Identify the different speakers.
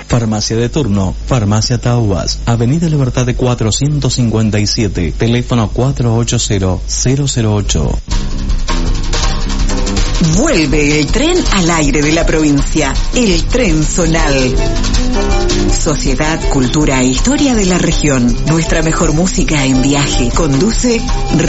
Speaker 1: Farmacia de turno, Farmacia Tauas, Avenida Libertad de 457, teléfono 480-008.
Speaker 2: Vuelve el tren al aire de la provincia, el Tren Zonal. Sociedad, cultura e historia de la región. Nuestra mejor música en viaje. Conduce